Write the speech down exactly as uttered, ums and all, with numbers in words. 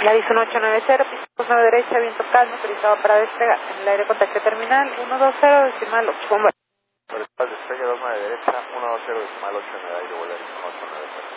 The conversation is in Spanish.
La aviso ocho nueve cero, piso nueve derecha, viento calmo, autorizado para despegar. En el aire contacto terminal, uno dos cero, decimal ocho. Por el despegue dos nueve derecha, uno dos cero decimal ocho en el aire, vuelve a ocho nueve cero.